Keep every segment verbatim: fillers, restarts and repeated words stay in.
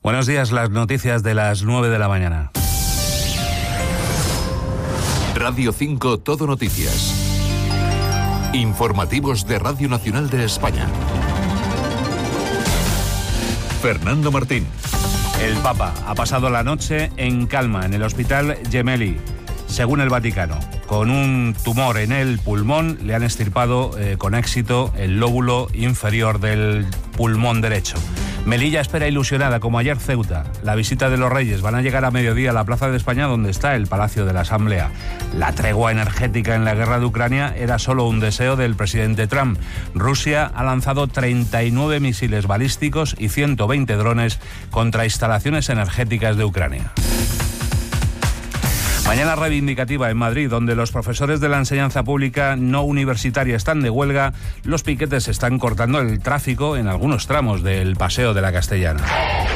Buenos días, las noticias de las nueve de la mañana. Radio cinco Todo Noticias. Informativos de Radio Nacional de España. Fernando Martín. El Papa ha pasado la noche en calma en el Hospital Gemelli. Según el Vaticano, con un tumor en el pulmón le han extirpado eh, con éxito el lóbulo inferior del pulmón derecho. Melilla espera ilusionada, como ayer Ceuta. La visita de los Reyes van a llegar a mediodía a la Plaza de España, donde está el Palacio de la Asamblea. La tregua energética en la guerra de Ucrania era solo un deseo del presidente Trump. Rusia ha lanzado treinta y nueve misiles balísticos y ciento veinte drones contra instalaciones energéticas de Ucrania. Mañana reivindicativa en Madrid, donde los profesores de la enseñanza pública no universitaria están de huelga. Los piquetes están cortando el tráfico en algunos tramos del Paseo de la Castellana.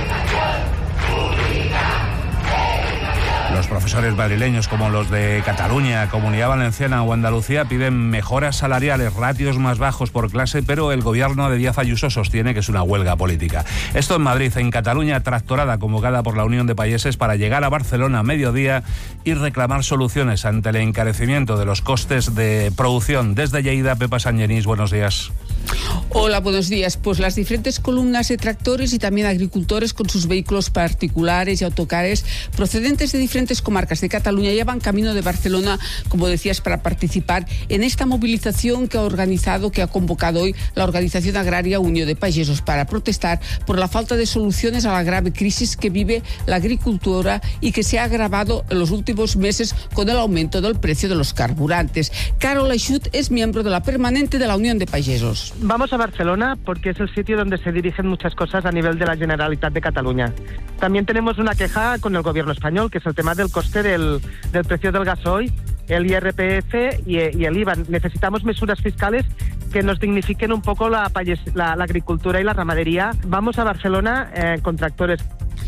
Los profesores madrileños, como los de Cataluña, Comunidad Valenciana o Andalucía, piden mejoras salariales, ratios más bajos por clase, pero el gobierno de Díaz Ayuso sostiene que es una huelga política. Esto en Madrid. En Cataluña, tractorada convocada por la Unión de Payeses para llegar a Barcelona a mediodía y reclamar soluciones ante el encarecimiento de los costes de producción. Desde Lleida, Pepa Sangenís, buenos días. Hola, buenos días. Pues las diferentes columnas de tractores y también agricultores con sus vehículos particulares y autocares procedentes de diferentes comarcas de Cataluña ya van camino de Barcelona, como decías, para participar en esta movilización que ha organizado, que ha convocado hoy la Organización Agraria Unión de Pagesos para protestar por la falta de soluciones a la grave crisis que vive la agricultura y que se ha agravado en los últimos meses con el aumento del precio de los carburantes. Carol Aixut es miembro de la permanente de la Unión de Pagesos. Vamos a Barcelona porque es el sitio donde se dirigen muchas cosas a nivel de la Generalitat de Cataluña. También tenemos una queja con el gobierno español, que es el tema del coste del, del precio del gasoil, el I R P F y, y el I V A. Necesitamos mesuras fiscales que nos dignifiquen un poco la, la, la agricultura y la ramadería. Vamos a Barcelona eh, con tractores.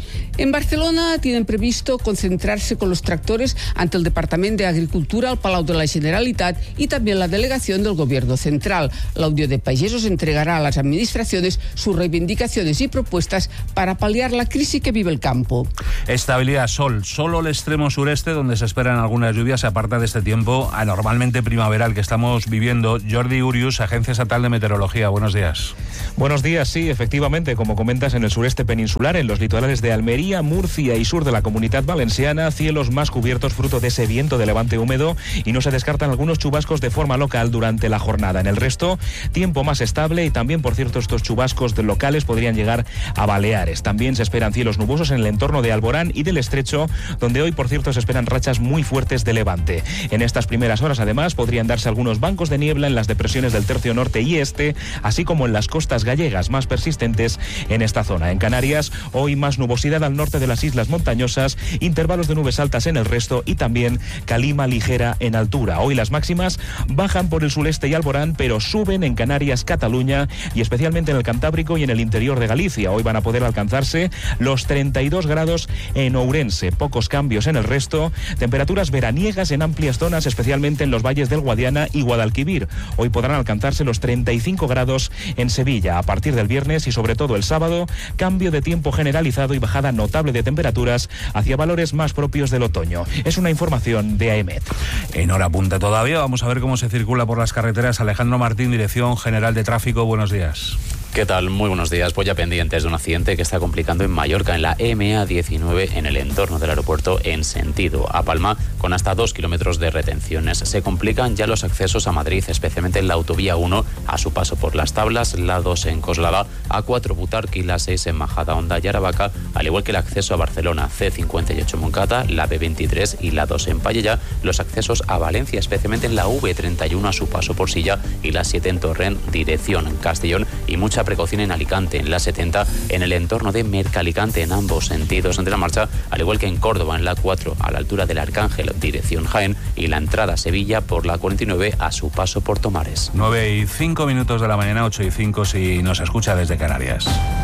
En Barcelona tienen previsto concentrarse con los tractores ante el Departamento de Agricultura, el Palau de la Generalitat y también la delegación del Gobierno Central. La Unión de Pagesos entregará a las administraciones sus reivindicaciones y propuestas para paliar la crisis que vive el campo. Estabilidad, sol. Solo el extremo sureste, donde se esperan algunas lluvias, se aparta de este tiempo anormalmente primaveral que estamos viviendo. Jordi Urius, Agencia Estatal de Meteorología. Buenos días. Buenos días, sí, efectivamente, como comentas, en el sureste peninsular, en los litorales de Almería, Murcia y sur de la Comunidad Valenciana, cielos más cubiertos fruto de ese viento de levante húmedo y no se descartan algunos chubascos de forma local durante la jornada. En el resto, tiempo más estable y también, por cierto, estos chubascos de locales podrían llegar a Baleares. También se esperan cielos nubosos en el entorno de Alborán y del Estrecho, donde hoy, por cierto, se esperan rachas muy fuertes de levante. En estas primeras horas, además, podrían darse algunos bancos de niebla en las depresiones del tercio norte y este, así como en las costas gallegas más persistentes en esta zona. En Canarias, hoy más nubosidad al norte de las islas montañosas, intervalos de nubes altas en el resto y también calima ligera en altura. Hoy las máximas bajan por el sureste y Alborán, pero suben en Canarias, Cataluña y especialmente en el Cantábrico y en el interior de Galicia. Hoy van a poder alcanzarse los treinta y dos grados en Ourense, pocos cambios en el resto, temperaturas veraniegas en amplias zonas, especialmente en los valles del Guadiana y Guadalquivir. Hoy podrán alcanzarse los treinta y cinco grados en Sevilla. A partir del viernes y sobre todo el sábado, cambio de tiempo generalizado y bajada notable de temperaturas hacia valores más propios del otoño. Es una información de AEMET. En hora punta todavía, vamos a ver cómo se circula por las carreteras. Alejandro Martín, Dirección General de Tráfico, buenos días. ¿Qué tal? Muy buenos días. Pues ya pendientes de un accidente que está complicando en Mallorca, en la M A diecinueve, en el entorno del aeropuerto en sentido a Palma, con hasta dos kilómetros de retenciones. Se complican ya los accesos a Madrid, especialmente en la autovía uno, a su paso por Las Tablas, la dos en Coslada, A cuatro Butarque y la seis en Majadahonda y Aravaca, al igual que el acceso a Barcelona, C cincuenta y ocho Moncada, la B veintitrés y la dos en Pallejà, los accesos a Valencia, especialmente en la V treinta y uno a su paso por Silla y la siete en Torrent, dirección Castellón, y mucha precaución en Alicante, en la setenta, en el entorno de Mercalicante, en ambos sentidos de la marcha, al igual que en Córdoba, en la cuatro, a la altura del Arcángel, dirección Jaén, y la entrada a Sevilla por la cuarenta y nueve a su paso por Tomares. nueve y cinco minutos de la mañana, ocho y cinco si nos escucha desde Canarias.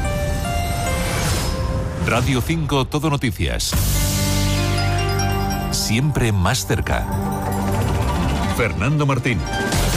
Radio cinco Todo Noticias. Siempre más cerca. Fernando Martín.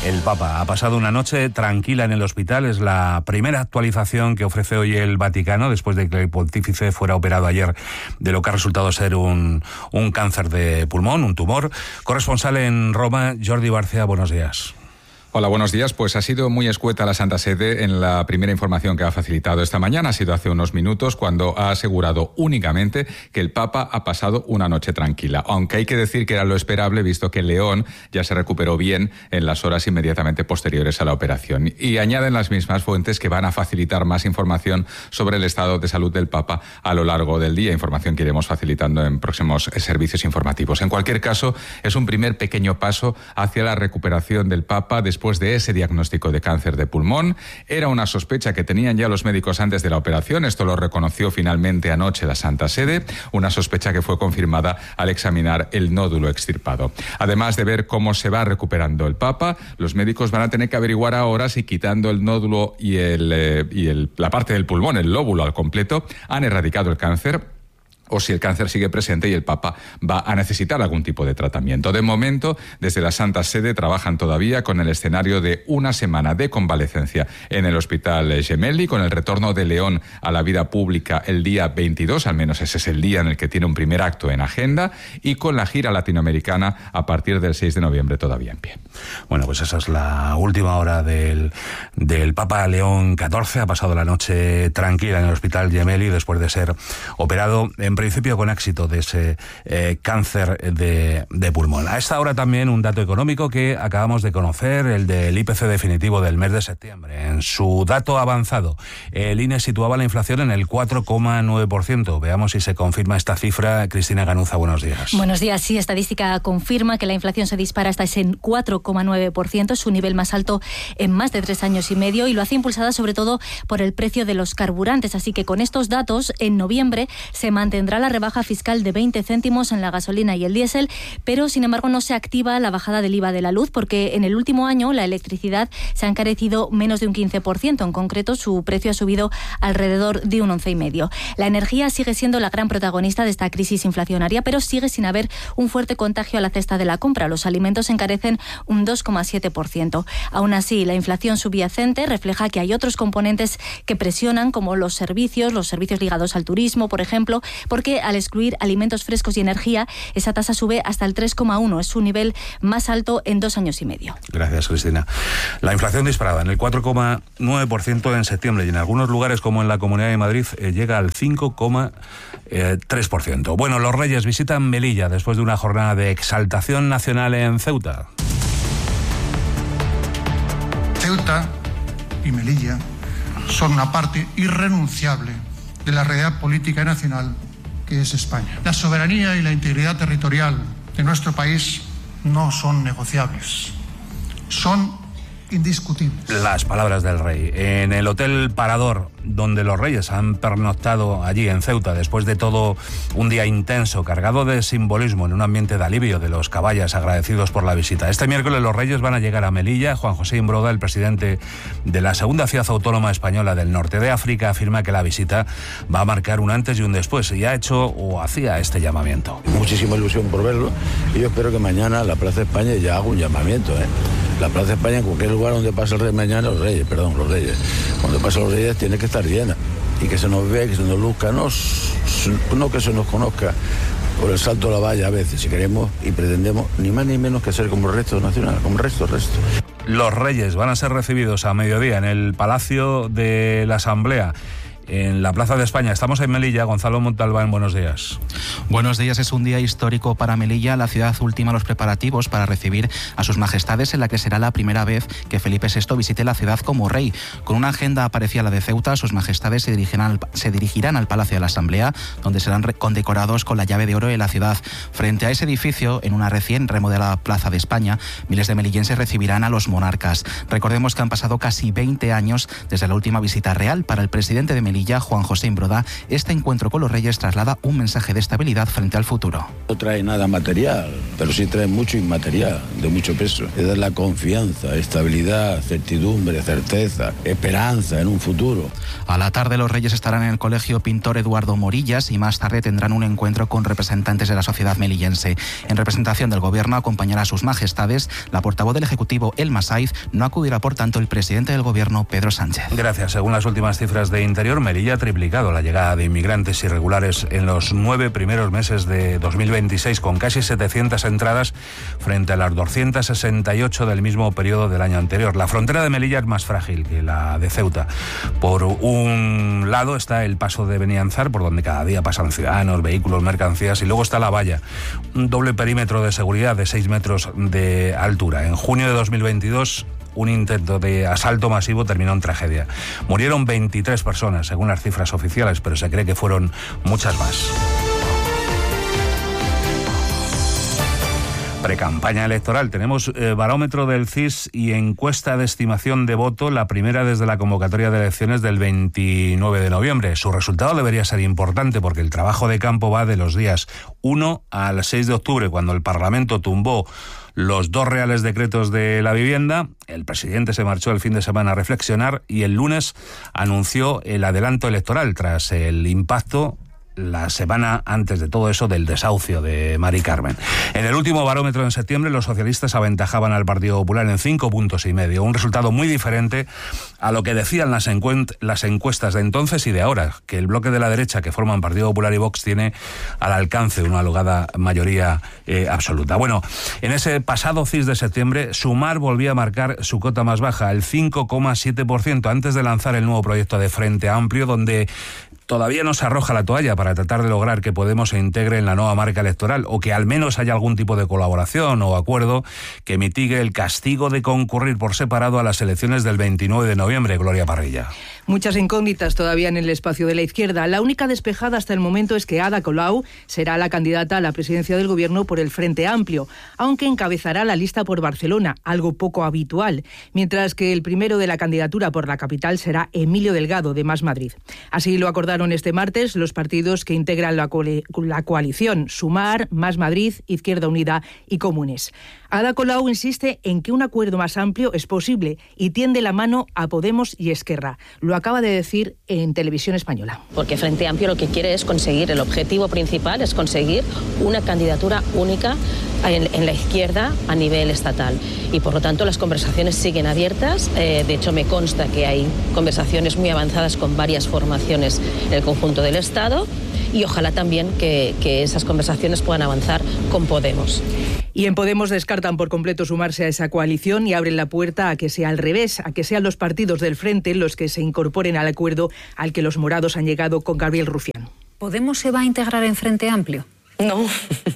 El Papa ha pasado una noche tranquila en el hospital. Es la primera actualización que ofrece hoy el Vaticano después de que el pontífice fuera operado ayer de lo que ha resultado ser un, un cáncer de pulmón, un tumor. Corresponsal en Roma, Jordi Barcea, buenos días. Hola, buenos días. Pues ha sido muy escueta la Santa Sede en la primera información que ha facilitado esta mañana. Ha sido hace unos minutos cuando ha asegurado únicamente que el Papa ha pasado una noche tranquila. Aunque hay que decir que era lo esperable, visto que León ya se recuperó bien en las horas inmediatamente posteriores a la operación. Y añaden las mismas fuentes que van a facilitar más información sobre el estado de salud del Papa a lo largo del día. Información que iremos facilitando en próximos servicios informativos. En cualquier caso, es un primer pequeño paso hacia la recuperación del Papa después Después de ese diagnóstico de cáncer de pulmón. Era una sospecha que tenían ya los médicos antes de la operación. Esto lo reconoció finalmente anoche la Santa Sede, una sospecha que fue confirmada al examinar el nódulo extirpado. Además de ver cómo se va recuperando el Papa, los médicos van a tener que averiguar ahora si quitando el nódulo y, el, eh, y el, la parte del pulmón, el lóbulo al completo, han erradicado el cáncer, o si el cáncer sigue presente y el Papa va a necesitar algún tipo de tratamiento. De momento, desde la Santa Sede trabajan todavía con el escenario de una semana de convalecencia en el Hospital Gemelli, con el retorno de León a la vida pública el día veintidós, al menos ese es el día en el que tiene un primer acto en agenda, y con la gira latinoamericana a partir del seis de noviembre todavía en pie. Bueno, pues esa es la última hora del, del Papa León catorce. Ha pasado la noche tranquila en el Hospital Gemelli después de ser operado en En principio con éxito de ese eh, cáncer de, de pulmón. A esta hora también un dato económico que acabamos de conocer, el del I P C definitivo del mes de septiembre. En su dato avanzado, el I N E situaba la inflación en el cuatro coma nueve por ciento. Veamos si se confirma esta cifra. Cristina Ganuza, buenos días. Buenos días. Sí, estadística confirma que la inflación se dispara hasta ese cuatro coma nueve por ciento, su nivel más alto en más de tres años y medio, y lo hace impulsada sobre todo por el precio de los carburantes. Así que con estos datos, en noviembre se mantendrá la rebaja fiscal de veinte céntimos en la gasolina y el diésel, pero sin embargo no se activa la bajada del I V A de la luz, porque en el último año la electricidad se ha encarecido menos de un quince por ciento. En concreto, su precio ha subido alrededor de un once coma cinco por ciento. La energía sigue siendo la gran protagonista de esta crisis inflacionaria, pero sigue sin haber un fuerte contagio a la cesta de la compra. Los alimentos se encarecen un dos coma siete por ciento. Aún así, la inflación subyacente refleja que hay otros componentes que presionan, como los servicios, los servicios ligados al turismo, por ejemplo, porque al excluir alimentos frescos y energía, esa tasa sube hasta el tres coma uno. Es su nivel más alto en dos años y medio. Gracias, Cristina. La inflación disparada en el cuatro coma nueve por ciento en septiembre y en algunos lugares, como en la Comunidad de Madrid, eh, llega al cinco coma tres por ciento. Bueno, los Reyes visitan Melilla después de una jornada de exaltación nacional en Ceuta. Ceuta y Melilla son una parte irrenunciable de la realidad política nacional que es España. La soberanía y la integridad territorial de nuestro país no son negociables, son indiscutibles. Las palabras del rey. En el Hotel Parador, donde los Reyes han pernoctado allí en Ceuta, después de todo un día intenso, cargado de simbolismo, en un ambiente de alivio de los caballas agradecidos por la visita. Este miércoles los Reyes van a llegar a Melilla. Juan José Imbroda, el presidente de la segunda ciudad autónoma española del norte de África, afirma que la visita va a marcar un antes y un después, y ha hecho o hacía este llamamiento. Muchísima ilusión por verlo, y yo espero que mañana la Plaza de España ya haga un llamamiento, ¿eh? La Plaza de España, en cualquier lugar donde pase el rey mañana, los Reyes, perdón, los Reyes, cuando pasen los Reyes tiene que estar llena, y que se nos vea, que se nos luzca, no, no que se nos conozca por el salto a la valla a veces, si queremos y pretendemos, ni más ni menos que ser como el resto nacional, como el resto, el resto. Los Reyes van a ser recibidos a mediodía en el Palacio de la Asamblea, en la Plaza de España. Estamos en Melilla. Gonzalo Montalbán, buenos días. Buenos días. Es un día histórico para Melilla. La ciudad ultima los preparativos para recibir a sus majestades, en la que será la primera vez que Felipe sexto visite la ciudad como rey. Con una agenda parecida a la de Ceuta, sus majestades se dirigirán al, se dirigirán al Palacio de la Asamblea, donde serán condecorados con la llave de oro de la ciudad. Frente a ese edificio, en una recién remodelada Plaza de España, miles de melillenses recibirán a los monarcas. Recordemos que han pasado casi veinte años desde la última visita real para el presidente de Melilla. Melilla, Juan José Imbroda, este encuentro con los reyes traslada un mensaje de estabilidad frente al futuro. No trae nada material, pero sí trae mucho inmaterial, de mucho peso. Es dar la confianza, estabilidad, certidumbre, certeza, esperanza en un futuro. A la tarde los reyes estarán en el Colegio Pintor Eduardo Morillas y más tarde tendrán un encuentro con representantes de la sociedad melillense. En representación del gobierno acompañará a sus majestades. La portavoz del Ejecutivo, Elma Saiz, no acudirá por tanto el presidente del gobierno, Pedro Sánchez. Gracias. Según las últimas cifras de Interior, Melilla ha triplicado la llegada de inmigrantes irregulares en los nueve primeros meses de dos mil veintiséis, con casi setecientas entradas frente a las doscientas sesenta y ocho del mismo periodo del año anterior. La frontera de Melilla es más frágil que la de Ceuta. Por un lado está el paso de Benianzar, por donde cada día pasan ciudadanos, vehículos, mercancías, y luego está la valla, un doble perímetro de seguridad de seis metros de altura. En junio de dos mil veintidós, un intento de asalto masivo terminó en tragedia. Murieron veintitrés personas, según las cifras oficiales, pero se cree que fueron muchas más. Precampaña electoral. Tenemos eh, barómetro del C I S y encuesta de estimación de voto, la primera desde la convocatoria de elecciones del veintinueve de noviembre. Su resultado debería ser importante porque el trabajo de campo va de los días uno al seis de octubre, cuando el Parlamento tumbó los dos reales decretos de la vivienda. El presidente se marchó el fin de semana a reflexionar y el lunes anunció el adelanto electoral tras el impacto la semana antes de todo eso del desahucio de Mari Carmen. En el último barómetro en septiembre los socialistas aventajaban al Partido Popular en cinco puntos y medio, un resultado muy diferente a lo que decían las, encuent- las encuestas de entonces y de ahora, que el bloque de la derecha que forman Partido Popular y Vox tiene al alcance una holgada mayoría eh, absoluta. Bueno, en ese pasado C I S de septiembre, Sumar volvía a marcar su cota más baja, el cinco coma siete por ciento, antes de lanzar el nuevo proyecto de Frente Amplio, donde todavía no se arroja la toalla para tratar de lograr que Podemos se integre en la nueva marca electoral o que al menos haya algún tipo de colaboración o acuerdo que mitigue el castigo de concurrir por separado a las elecciones del veintinueve de noviembre. Gloria Parrilla. Muchas incógnitas todavía en el espacio de la izquierda. La única despejada hasta el momento es que Ada Colau será la candidata a la presidencia del gobierno por el Frente Amplio, aunque encabezará la lista por Barcelona, algo poco habitual, mientras que el primero de la candidatura por la capital será Emilio Delgado, de Más Madrid. Así lo acordaron este martes los partidos que integran la, co- la coalición: Sumar, Más Madrid, Izquierda Unida y Comunes. Ada Colau insiste en que un acuerdo más amplio es posible y tiende la mano a Podemos y Esquerra. Lo acaba de decir en Televisión Española. Porque Frente Amplio lo que quiere es conseguir, el objetivo principal es conseguir una candidatura única en, en la izquierda a nivel estatal. Y por lo tanto las conversaciones siguen abiertas. Eh, de hecho me consta que hay conversaciones muy avanzadas con varias formaciones en el conjunto del Estado y ojalá también que, que esas conversaciones puedan avanzar con Podemos. Y en Podemos descartan por completo sumarse a esa coalición y abren la puerta a que sea al revés, a que sean los partidos del Frente los que se incorporen al acuerdo al que los morados han llegado con Gabriel Rufián. ¿Podemos se va a integrar en Frente Amplio? No.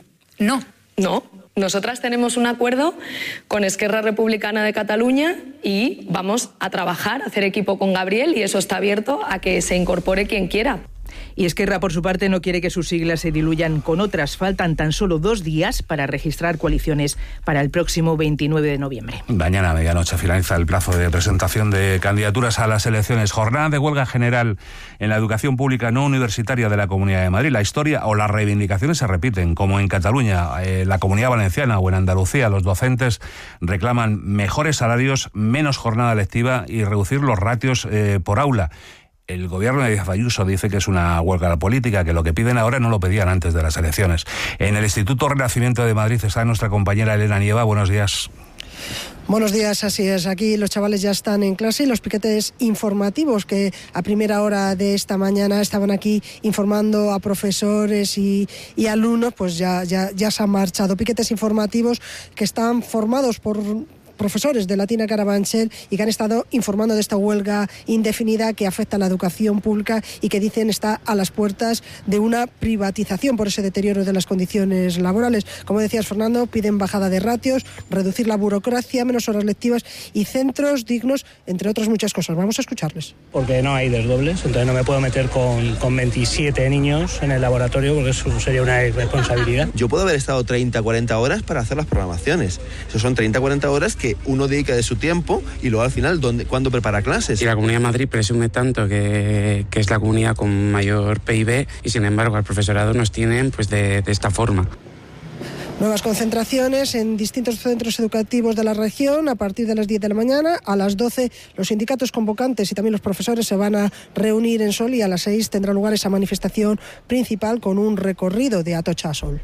No. No. Nosotras tenemos un acuerdo con Esquerra Republicana de Cataluña y vamos a trabajar, a hacer equipo con Gabriel, y eso está abierto a que se incorpore quien quiera. Y Esquerra, por su parte, no quiere que sus siglas se diluyan con otras. Faltan tan solo dos días para registrar coaliciones para el próximo veintinueve de noviembre. Mañana a medianoche finaliza el plazo de presentación de candidaturas a las elecciones. Jornada de huelga general en la educación pública no universitaria de la Comunidad de Madrid. La historia o las reivindicaciones se repiten, como en Cataluña, eh, la Comunidad Valenciana o en Andalucía. Los docentes reclaman mejores salarios, menos jornada lectiva y reducir los ratios eh, por aula. El gobierno de Díaz Ayuso dice que es una huelga política, que lo que piden ahora no lo pedían antes de las elecciones. En el Instituto Renacimiento de Madrid está nuestra compañera Elena Nieva. Buenos días. Buenos días, así es. Aquí los chavales ya están en clase y los piquetes informativos que a primera hora de esta mañana estaban aquí informando a profesores y, y alumnos, pues ya, ya, ya se han marchado. Piquetes informativos que están formados por profesores de Latina Carabanchel y que han estado informando de esta huelga indefinida que afecta a la educación pública y que dicen está a las puertas de una privatización por ese deterioro de las condiciones laborales. Como decías, Fernando, piden bajada de ratios, reducir la burocracia, menos horas lectivas y centros dignos, entre otras muchas cosas. Vamos a escucharles. Porque no hay desdobles, entonces no me puedo meter con, con veintisiete niños en el laboratorio porque eso sería una irresponsabilidad. Yo puedo haber estado treinta, cuarenta horas para hacer las programaciones. Eso son treinta, cuarenta horas que que uno dedica de su tiempo y luego al final, ¿dónde, ¿cuándo prepara clases? Y la Comunidad de Madrid presume tanto que, que es la comunidad con mayor P I B y sin embargo al profesorado nos tienen pues de, de esta forma. Nuevas concentraciones en distintos centros educativos de la región a partir de las diez de la mañana. A las doce los sindicatos convocantes y también los profesores se van a reunir en Sol y a las seis tendrá lugar esa manifestación principal con un recorrido de Atocha a Sol.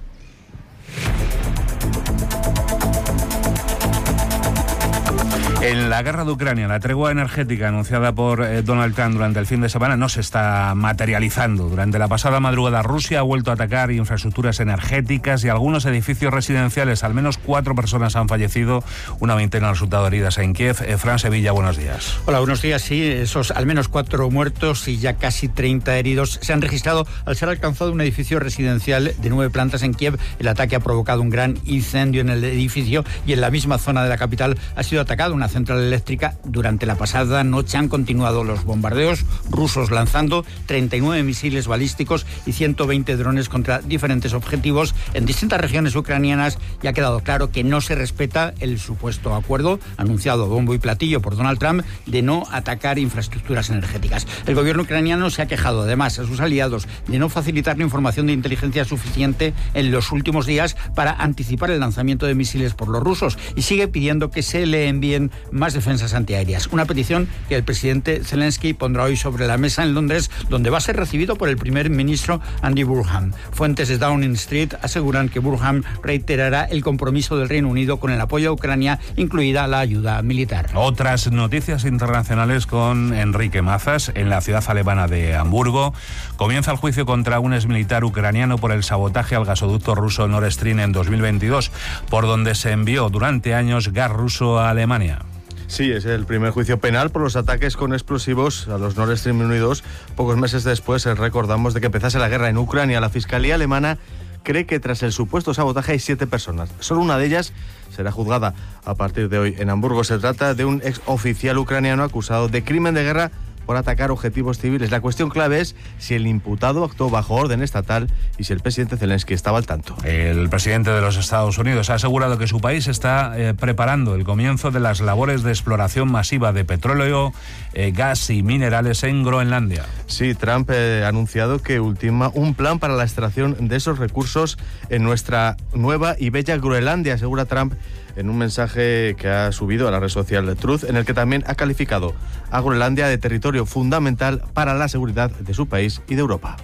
En la guerra de Ucrania, la tregua energética anunciada por eh, Donald Trump durante el fin de semana no se está materializando. Durante la pasada madrugada, Rusia ha vuelto a atacar infraestructuras energéticas y algunos edificios residenciales. Al menos cuatro personas han fallecido, una veintena han resultado heridas en Kiev. Eh, Fran Sevilla, buenos días. Hola, buenos días. Sí, esos al menos cuatro muertos y ya casi treinta heridos se han registrado al ser alcanzado un edificio residencial de nueve plantas en Kiev. El ataque ha provocado un gran incendio en el edificio y en la misma zona de la capital ha sido atacada una central eléctrica. Durante la pasada noche han continuado los bombardeos rusos lanzando treinta y nueve misiles balísticos y ciento veinte drones contra diferentes objetivos en distintas regiones ucranianas y ha quedado claro que no se respeta el supuesto acuerdo anunciado bombo y platillo por Donald Trump de no atacar infraestructuras energéticas. El gobierno ucraniano se ha quejado además a sus aliados de no facilitar la información de inteligencia suficiente en los últimos días para anticipar el lanzamiento de misiles por los rusos y sigue pidiendo que se le envíen más defensas antiaéreas. Una petición que el presidente Zelensky pondrá hoy sobre la mesa en Londres, donde va a ser recibido por el primer ministro Andy Burnham. Fuentes de Downing Street aseguran que Burnham reiterará el compromiso del Reino Unido con el apoyo a Ucrania, incluida la ayuda militar. Otras noticias internacionales con Enrique Mazas. En la ciudad alemana de Hamburgo comienza el juicio contra un exmilitar ucraniano por el sabotaje al gasoducto ruso Nord Stream en dos mil veintidós, por donde se envió durante años gas ruso a Alemania. Sí, es el primer juicio penal por los ataques con explosivos a los Nord Stream uno y dos. Pocos meses después, recordamos, de que empezase la guerra en Ucrania, la Fiscalía alemana cree que tras el supuesto sabotaje hay siete personas. Solo una de ellas será juzgada a partir de hoy en Hamburgo. Se trata de un exoficial ucraniano acusado de crimen de guerra por atacar objetivos civiles. La cuestión clave es si el imputado actuó bajo orden estatal y si el presidente Zelensky estaba al tanto. El presidente de los Estados Unidos ha asegurado que su país está eh, preparando el comienzo de las labores de exploración masiva de petróleo, eh, gas y minerales en Groenlandia. Sí, Trump eh, ha anunciado que ultima un plan para la extracción de esos recursos en nuestra nueva y bella Groenlandia, asegura Trump en un mensaje que ha subido a la red social Truth, en el que también ha calificado a Groenlandia de territorio fundamental para la seguridad de su país y de Europa.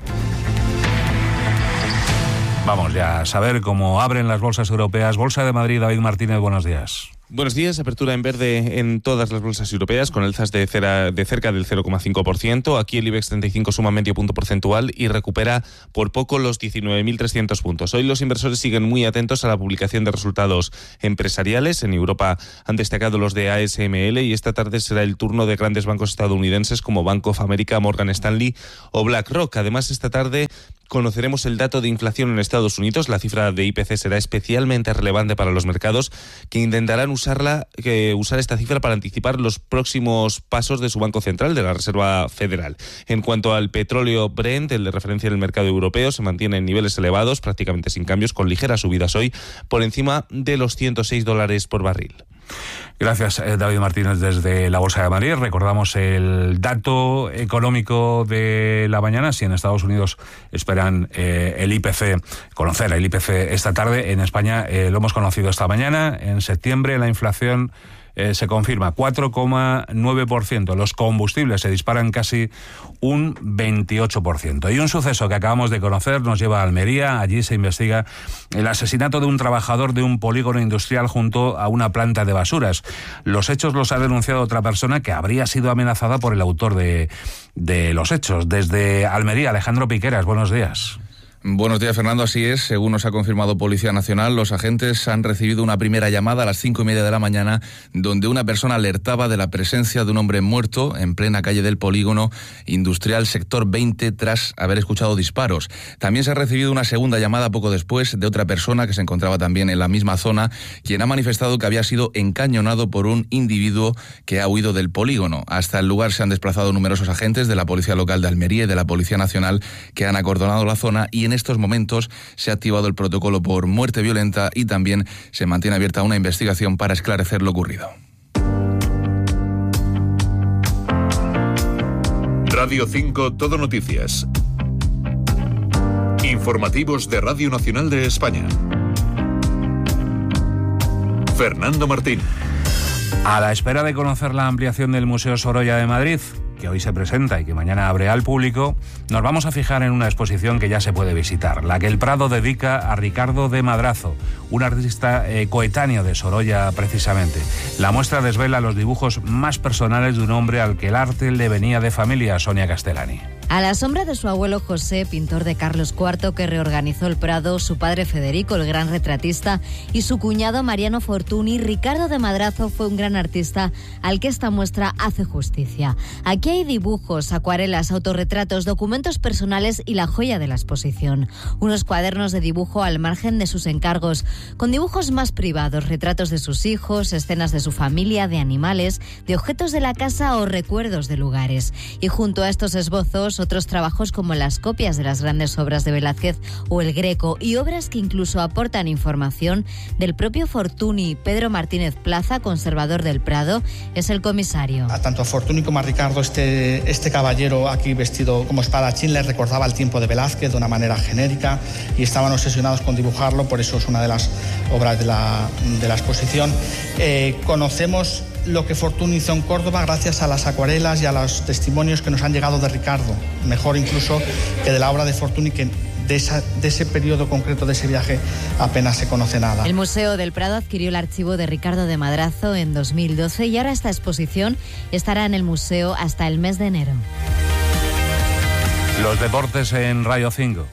Vamos ya a saber cómo abren las bolsas europeas. Bolsa de Madrid, David Martínez, buenos días. Buenos días, apertura en verde en todas las bolsas europeas con alzas de, cera, de cerca del cero coma cinco por ciento. Aquí el IBEX treinta y cinco suma medio punto porcentual y recupera por poco los diecinueve mil trescientos puntos. Hoy los inversores siguen muy atentos a la publicación de resultados empresariales. En Europa han destacado los de A S M L y esta tarde será el turno de grandes bancos estadounidenses como Bank of America, Morgan Stanley o BlackRock. Además, esta tarde conoceremos el dato de inflación en Estados Unidos. La cifra de I P C será especialmente relevante para los mercados, que intentarán usarla, que usar esta cifra para anticipar los próximos pasos de su Banco Central, de la Reserva Federal. En cuanto al petróleo Brent, el de referencia en el mercado europeo, se mantiene en niveles elevados, prácticamente sin cambios, con ligeras subidas hoy, por encima de los ciento seis dólares por barril. Gracias, David Martínez, desde la Bolsa de Madrid. Recordamos el dato económico de la mañana. Si en Estados Unidos esperan eh, el I P C, conocer el I P C esta tarde, en España eh, lo hemos conocido esta mañana. En septiembre la inflación Eh, se confirma cuatro coma nueve por ciento. Los combustibles se disparan casi un veintiocho por ciento. Y un suceso que acabamos de conocer nos lleva a Almería. Allí se investiga el asesinato de un trabajador de un polígono industrial junto a una planta de basuras. Los hechos los ha denunciado otra persona que habría sido amenazada por el autor de, de los hechos. Desde Almería, Alejandro Piqueras, buenos días. Buenos días, Fernando. Así es, según nos ha confirmado Policía Nacional, los agentes han recibido una primera llamada a las cinco y media de la mañana donde una persona alertaba de la presencia de un hombre muerto en plena calle del polígono industrial sector veinte tras haber escuchado disparos. También se ha recibido una segunda llamada poco después de otra persona que se encontraba también en la misma zona, quien ha manifestado que había sido encañonado por un individuo que ha huido del polígono. Hasta el lugar se han desplazado numerosos agentes de la Policía Local de Almería y de la Policía Nacional que han acordonado la zona y en En estos momentos se ha activado el protocolo por muerte violenta y también se mantiene abierta una investigación para esclarecer lo ocurrido. Radio cinco Todo Noticias. Informativos de Radio Nacional de España. Fernando Martín. A la espera de conocer la ampliación del Museo Sorolla de Madrid, que hoy se presenta y que mañana abre al público, nos vamos a fijar en una exposición que ya se puede visitar, la que el Prado dedica a Ricardo de Madrazo, un artista eh, coetáneo de Sorolla precisamente. La muestra desvela los dibujos más personales de un hombre al que el arte le venía de familia, Sonia Castellani. A la sombra de su abuelo José, pintor de Carlos cuarto que reorganizó el Prado, su padre Federico, el gran retratista, y su cuñado Mariano Fortuny, Ricardo de Madrazo fue un gran artista al que esta muestra hace justicia. Aquí hay dibujos, acuarelas, autorretratos, documentos personales y la joya de la exposición. Unos cuadernos de dibujo al margen de sus encargos, con dibujos más privados, retratos de sus hijos, escenas de su familia, de animales, de objetos de la casa o recuerdos de lugares. Y junto a estos esbozos, otros trabajos como las copias de las grandes obras de Velázquez o el Greco y obras que incluso aportan información del propio Fortuny. Pedro Martínez Plaza, conservador del Prado, es el comisario. A tanto a Fortuny como a Ricardo, este, este caballero aquí vestido como espadachín les recordaba el tiempo de Velázquez de una manera genérica y estaban obsesionados con dibujarlo, por eso es una de las obras de la, de la exposición. Eh, conocemos lo que Fortuny hizo en Córdoba gracias a las acuarelas y a los testimonios que nos han llegado de Ricardo, mejor incluso que de la obra de Fortuny, que de, esa, de ese periodo concreto de ese viaje apenas se conoce nada. El Museo del Prado adquirió el archivo de Ricardo de Madrazo en dos mil doce y ahora esta exposición estará en el museo hasta el mes de enero. Los deportes en Radio cinco.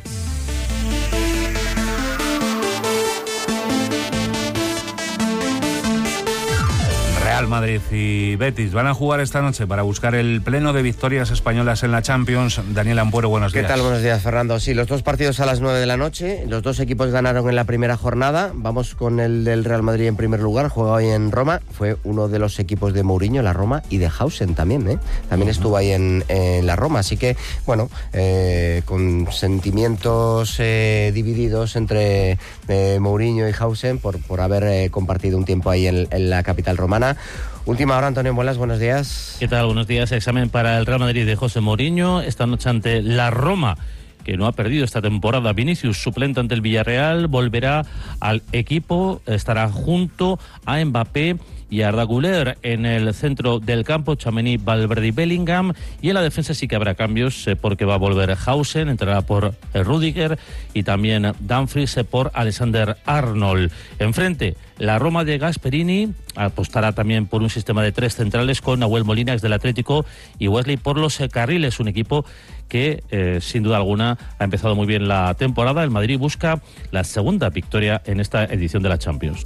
Real Madrid y Betis van a jugar esta noche para buscar el pleno de victorias españolas en la Champions. Daniel Ampuero, buenos días. ¿Qué tal? Buenos días, Fernando. Sí, los dos partidos a las nueve de la noche. Los dos equipos ganaron en la primera jornada. Vamos con el del Real Madrid en primer lugar. Juega hoy en Roma. Fue uno de los equipos de Mourinho, la Roma, y de Hausen también, ¿eh? También estuvo ahí en, en la Roma. Así que, bueno, eh, con sentimientos eh, divididos entre eh, Mourinho y Hausen por, por haber eh, compartido un tiempo ahí en, en la capital romana. Última hora, Antonio Muelas, buenos días. ¿Qué tal? Buenos días. Examen para el Real Madrid de José Mourinho esta noche ante la Roma, que no ha perdido esta temporada. Vinicius, suplente ante el Villarreal, volverá al equipo, estará junto a Mbappé y Arda Güler en el centro del campo, Tchouaméni, Valverde y Bellingham, y en la defensa sí que habrá cambios eh, porque va a volver Hausen, entrará por eh, Rüdiger y también Dumfries eh, por Alexander Arnold. Enfrente, la Roma de Gasperini apostará también por un sistema de tres centrales con Nahuel Molina, ex del Atlético, y Wesley por los eh, carriles, un equipo que eh, sin duda alguna ha empezado muy bien la temporada. El Madrid busca la segunda victoria en esta edición de la Champions.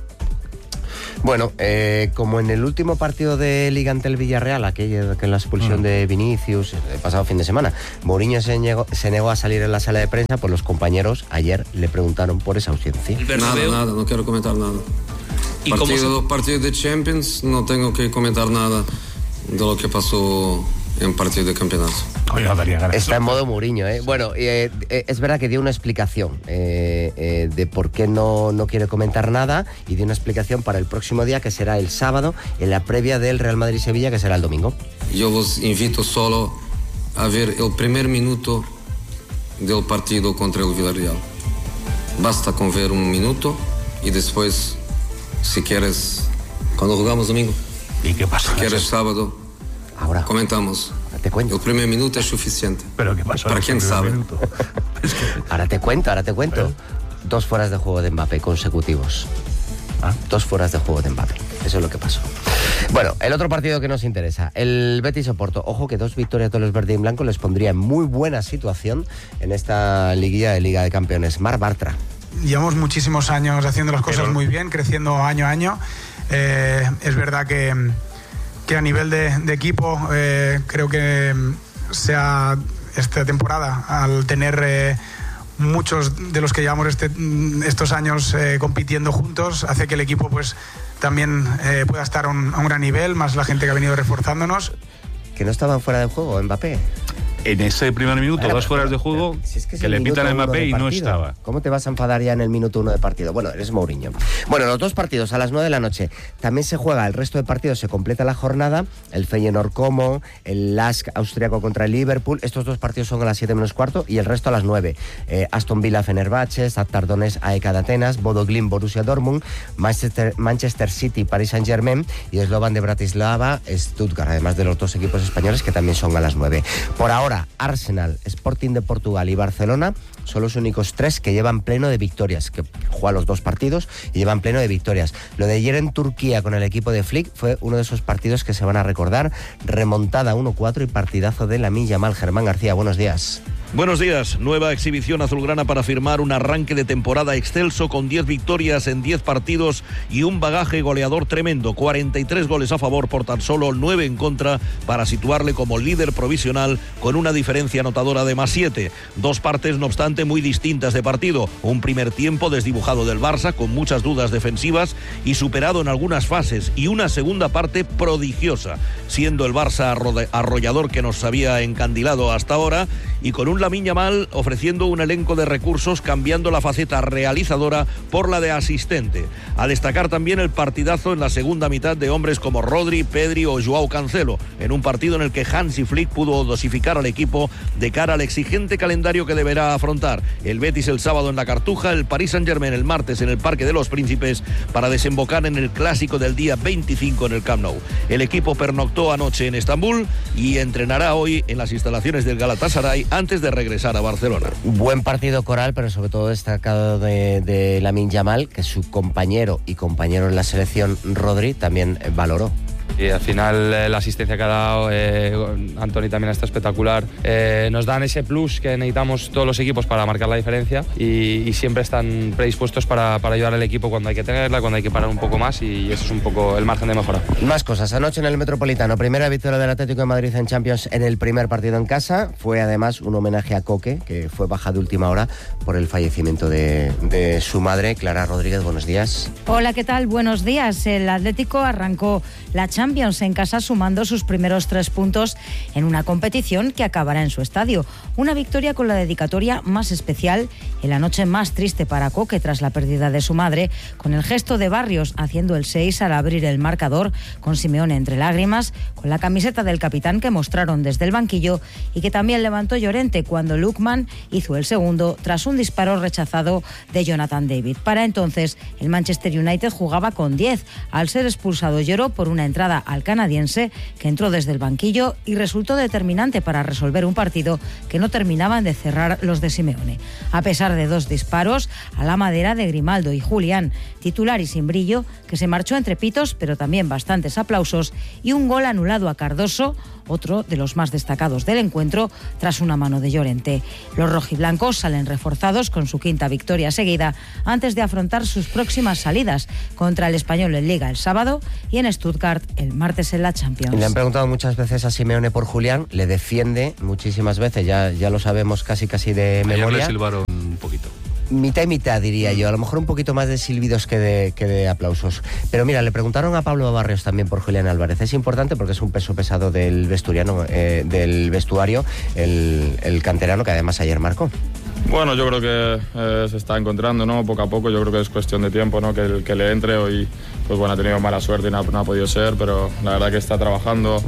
Bueno, eh, como en el último partido de Liga ante el Villarreal, aquella que en la expulsión mm. de Vinicius, el pasado fin de semana, Mourinho se negó, se negó a salir en la sala de prensa, pues los compañeros ayer le preguntaron por esa ausencia. Nada, nada, no quiero comentar nada. ¿Y partido, se... partido de Champions, no tengo que comentar nada de lo que pasó en partido de campeonato. Está en modo Mourinho, ¿eh? Bueno, eh, eh, es verdad que dio una explicación eh, eh, de por qué no, no quiere comentar nada, y dio una explicación para el próximo día, que será el sábado, en la previa del Real Madrid-Sevilla, que será el domingo. Yo os invito solo a ver el primer minuto del partido contra el Villarreal. Basta con ver un minuto y después, si quieres, cuando jugamos domingo, ¿y qué pasa? Si quieres sábado, ahora comentamos. Te cuento. El primer minuto es suficiente. ¿Pero qué pasó? Para quién sabe. Es que... Ahora te cuento, ahora te cuento. ¿Pero? Dos fueras de juego de Mbappé consecutivos. ¿Ah? Dos fueras de juego de Mbappé. Eso es lo que pasó. Bueno, el otro partido que nos interesa, el Betis-Oporto. Ojo que dos victorias de los verde y blanco les pondría en muy buena situación en esta liguilla de Liga de Campeones. Mar Bartra. Llevamos muchísimos años haciendo las cosas Pero... muy bien, creciendo año a año. Eh, es verdad que... que a nivel de, de equipo eh, creo que sea esta temporada, al tener eh, muchos de los que llevamos este, estos años eh, compitiendo juntos, hace que el equipo pues también eh, pueda estar a un, a un gran nivel, más la gente que ha venido reforzándonos. ¿Que no estaban fuera de juego, Mbappé? en ese primer minuto, bueno, dos fueras de juego, si es que, es que le pitan a Mbappé y no estaba. ¿Cómo te vas a enfadar ya en el minuto uno de partido? Bueno, eres Mourinho. Bueno, los dos partidos a las nueve de la noche. También se juega el resto de partidos, se completa la jornada. El Feyenoord Como, el Lask austriaco contra el Liverpool. Estos dos partidos son a las siete menos cuarto y el resto a las nueve. Eh, Aston Villa Fenerbahce, Shakhtar Donetsk A E K de Atenas, Bodo Glimt Borussia Dortmund, Manchester, Manchester City Paris Saint-Germain y Slovan de Bratislava Stuttgart, además de los dos equipos españoles que también son a las nueve. Por ahora, Arsenal, Sporting de Portugal y Barcelona son los únicos tres que llevan pleno de victorias, que juegan los dos partidos y llevan pleno de victorias. Lo de ayer en Turquía con el equipo de Flick fue uno de esos partidos que se van a recordar. Remontada uno cuatro y partidazo de Lamine Yamal. Germán García, buenos días. Buenos días. Nueva exhibición azulgrana para firmar un arranque de temporada excelso con diez victorias en diez partidos y un bagaje goleador tremendo. cuarenta y tres goles a favor por tan solo nueve en contra para situarle como líder provisional con una diferencia anotadora de más siete. Dos partes, no obstante, muy distintas de partido. Un primer tiempo desdibujado del Barça con muchas dudas defensivas y superado en algunas fases, y una segunda parte prodigiosa, siendo el Barça arrollador que nos había encandilado hasta ahora y con un Lamine Yamal ofreciendo un elenco de recursos, cambiando la faceta realizadora por la de asistente. A destacar también el partidazo en la segunda mitad de hombres como Rodri, Pedri o Joao Cancelo, en un partido en el que Hansi Flick pudo dosificar al equipo de cara al exigente calendario que deberá afrontar. El Betis el sábado en la Cartuja, el Paris Saint-Germain el martes en el Parque de los Príncipes, para desembocar en el clásico del día veinticinco en el Camp Nou. El equipo pernoctó anoche en Estambul y entrenará hoy en las instalaciones del Galatasaray antes de regresar a Barcelona. Buen partido coral, pero sobre todo destacado de, de Lamine Yamal, que su compañero y compañero en la selección, Rodri, también valoró. Y al final eh, la asistencia que ha dado eh, Antony también está espectacular. Eh, nos dan ese plus que necesitamos todos los equipos para marcar la diferencia y, y siempre están predispuestos para, para ayudar al equipo cuando hay que tenerla, cuando hay que parar un poco más, y eso es un poco el margen de mejora. Más cosas. Anoche en el Metropolitano, primera victoria del Atlético de Madrid en Champions en el primer partido en casa. Fue además un homenaje a Coque, que fue baja de última hora por el fallecimiento de, de su madre. Clara Rodríguez, buenos días. Hola, ¿qué tal? Buenos días. El Atlético arrancó la Champions Champions en casa sumando sus primeros tres puntos en una competición que acabará en su estadio. Una victoria con la dedicatoria más especial en la noche más triste para Coque tras la pérdida de su madre, con el gesto de Barrios haciendo el seis al abrir el marcador, con Simeone entre lágrimas, con la camiseta del capitán que mostraron desde el banquillo y que también levantó Llorente cuando Lookman hizo el segundo tras un disparo rechazado de Jonathan David. Para entonces el Manchester United jugaba con diez. Al ser expulsado Lloró por una entrada al canadiense, que entró desde el banquillo y resultó determinante para resolver un partido que no terminaban de cerrar los de Simeone. A pesar de dos disparos a la madera de Grimaldo y Julián, titular y sin brillo, que se marchó entre pitos pero también bastantes aplausos, y un gol anulado a Cardoso, otro de los más destacados del encuentro, tras una mano de Llorente. Los rojiblancos salen reforzados con su quinta victoria seguida antes de afrontar sus próximas salidas contra el Español en Liga el sábado y en Stuttgart el martes en la Champions. Le han preguntado muchas veces a Simeone por Julián, le defiende muchísimas veces, ya, ya lo sabemos casi casi de memoria. Ayer le silbaron un poquito. Mitad y mitad, diría yo. A lo mejor un poquito más de silbidos que de, que de aplausos. Pero mira, le preguntaron a Pablo Barrios también por Julián Álvarez. Es importante porque es un peso pesado del vestuariano, eh, del vestuario, el, el canterano, que además ayer marcó. Bueno, yo creo que eh, se está encontrando, ¿no? Poco a poco. Yo creo que es cuestión de tiempo, ¿no? Que, que le entre. Hoy, pues bueno, ha tenido mala suerte y no ha, no ha podido ser, pero la verdad que está trabajando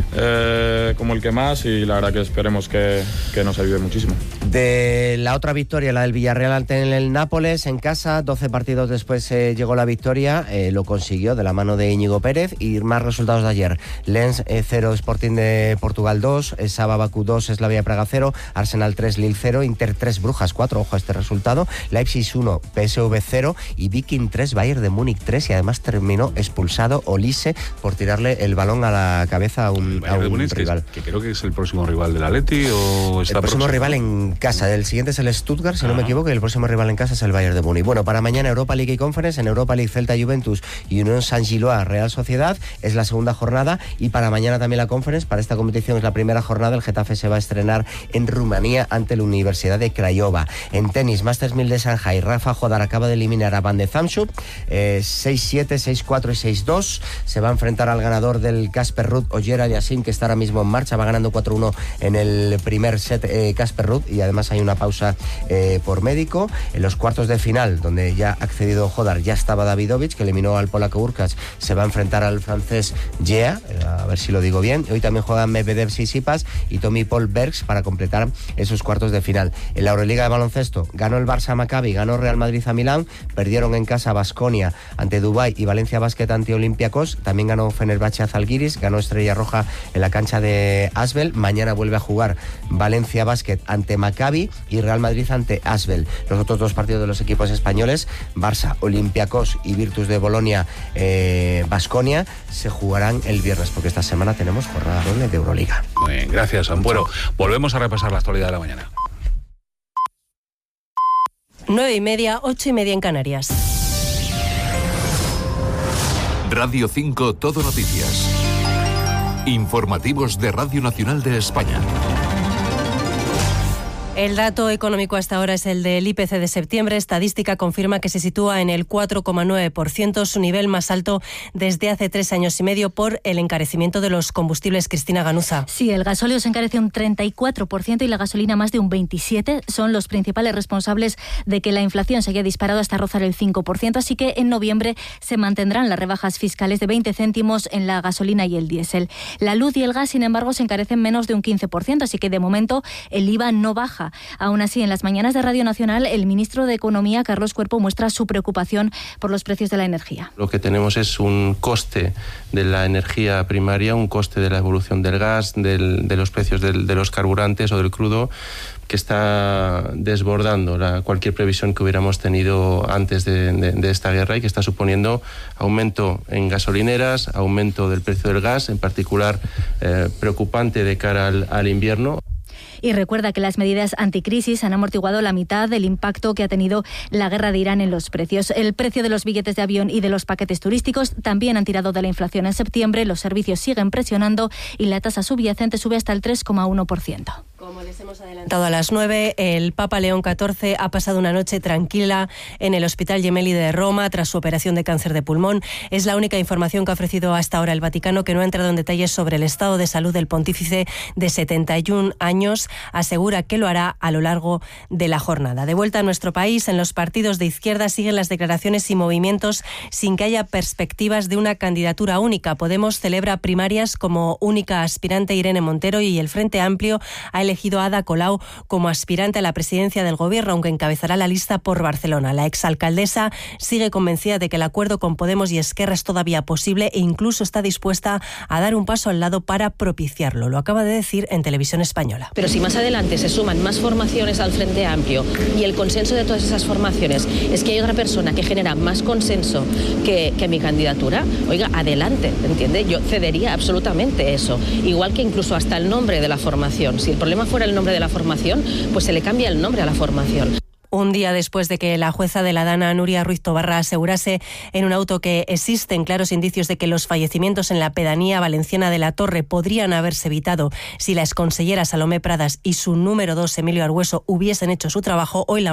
eh, como el que más, y la verdad que esperemos que, que nos ayude muchísimo. De la otra victoria, la del Villarreal ante el Nápoles en casa, doce partidos después eh, llegó la victoria, eh, lo consiguió de la mano de Íñigo Pérez. Y más resultados de ayer: Lens eh, cero, Sporting de Portugal dos, eh, Saba Bakú dos, Slavia Praga cero, Arsenal tres, Lille cero, Inter tres, Brujas cuatro, ojo a este resultado, Leipzig uno, P S V cero y Viking tres, Bayern de Múnich tres, y además terminó expulsado Olise por tirarle el balón a la cabeza a un, a un Múnich, rival. Que, que creo que es el próximo rival del Atleti, o está el próximo próximo? rival en casa. El siguiente es el Stuttgart, si ah. no me equivoco, y el próximo rival en casa es el Bayern de Múnich. Bueno, para mañana Europa League y Conference, en Europa League Celta Juventus y Unión Saint-Gilloise Real Sociedad, es la segunda jornada, y para mañana también la Conference. Para esta competición es la primera jornada. El Getafe se va a estrenar en Rumanía ante la Universidad de Craiova. En tenis, Masters mil de Shanghai, Rafa Jodar acaba de eliminar a Van de Zamschup, eh, seis siete, seis cuatro y seis dos. Se va a enfrentar al ganador del Casper Ruud, Ogier Aliassime, Sim, que está ahora mismo en marcha, va ganando cuatro uno en el primer set eh, Casper Ruud, y además hay una pausa eh, por médico. En los cuartos de final, donde ya ha accedido Hodar, ya estaba Davidovich, que eliminó al polaco Urkacz, se va a enfrentar al francés Gea, a ver si lo digo bien. Hoy también juegan Medvedev, Tsitsipas y Tommy Paul Bergs para completar esos cuartos de final. En la Euroliga de baloncesto, ganó el Barça a Maccabi, ganó Real Madrid a Milán, perdieron en casa Baskonia ante Dubái y Valencia Basket ante Olympiacos, también ganó Fenerbahce a Zalgiris, ganó Estrella Roja en la cancha de Asvel. Mañana vuelve a jugar Valencia Basket ante Maccabi y Real Madrid ante Asvel. Los otros dos partidos de los equipos españoles, Barça, Olympiacos y Virtus de Bolonia, eh, Baskonia, se jugarán el viernes, porque esta semana tenemos jornada doble de Euroliga. Muy bien, gracias, Ampuero. Volvemos a repasar la actualidad de la mañana. Nueve y media, ocho y media en Canarias. Radio cinco Todo Noticias. Informativos de Radio Nacional de España. El dato económico hasta ahora es el del I P C de septiembre. Estadística confirma que se sitúa en el cuatro coma nueve por ciento, su nivel más alto desde hace tres años y medio por el encarecimiento de los combustibles. Cristina Ganuza. Sí, el gasóleo se encarece un treinta y cuatro por ciento y la gasolina más de un veintisiete por ciento. Son los principales responsables de que la inflación se haya disparado hasta rozar el cinco por ciento. Así que en noviembre se mantendrán las rebajas fiscales de veinte céntimos en la gasolina y el diésel. La luz y el gas, sin embargo, se encarecen menos de un quince por ciento. Así que de momento el I V A no baja. Aún así, en las mañanas de Radio Nacional, el ministro de Economía, Carlos Cuerpo, muestra su preocupación por los precios de la energía. Lo que tenemos es un coste de la energía primaria, un coste de la evolución del gas, del, de los precios del, de los carburantes o del crudo, que está desbordando la, cualquier previsión que hubiéramos tenido antes de, de, de esta guerra, y que está suponiendo aumento en gasolineras, aumento del precio del gas, en particular eh, preocupante de cara al, al invierno. Y recuerda que las medidas anticrisis han amortiguado la mitad del impacto que ha tenido la guerra de Irán en los precios. El precio de los billetes de avión y de los paquetes turísticos también han tirado de la inflación en septiembre. Los servicios siguen presionando y la tasa subyacente sube hasta el tres coma uno por ciento. Como les hemos adelantado a las nueve, el Papa León catorce ha pasado una noche tranquila en el Hospital Gemelli de Roma tras su operación de cáncer de pulmón. Es la única información que ha ofrecido hasta ahora el Vaticano, que no ha entrado en detalles sobre el estado de salud del pontífice de setenta y un años. Asegura que lo hará a lo largo de la jornada. De vuelta a nuestro país, en los partidos de izquierda siguen las declaraciones y movimientos sin que haya perspectivas de una candidatura única. Podemos celebra primarias como única aspirante Irene Montero, y el Frente Amplio ha elegido elegido a Ada Colau como aspirante a la presidencia del gobierno, aunque encabezará la lista por Barcelona. La exalcaldesa sigue convencida de que el acuerdo con Podemos y Esquerra es todavía posible e incluso está dispuesta a dar un paso al lado para propiciarlo. Lo acaba de decir en Televisión Española. Pero si más adelante se suman más formaciones al Frente Amplio y el consenso de todas esas formaciones es que hay otra persona que genera más consenso que, que mi candidatura, oiga, adelante, ¿entiende? Yo cedería absolutamente eso. Igual que incluso hasta el nombre de la formación. Si el problema fuera el nombre de la formación, pues se le cambia el nombre a la formación. Un día después de que la jueza de la Dana, Nuria Ruiz Tobarra, asegurase en un auto que existen claros indicios de que los fallecimientos en la pedanía valenciana de La Torre podrían haberse evitado si la exconsellera Salomé Pradas y su número dos, Emilio Argueso, hubiesen hecho su trabajo, hoy la